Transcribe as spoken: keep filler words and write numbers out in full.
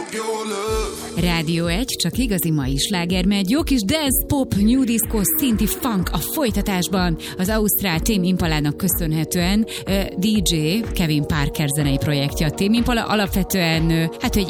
Rádió egy, csak igazi mai sláger megy. Jó kis dance, pop, new disco, szinti funk a folytatásban. Az ausztrál Tame Impalának köszönhetően uh, dé dzsé Kevin Parker zenei projektje a Tame Impala. Alapvetően uh, hát egy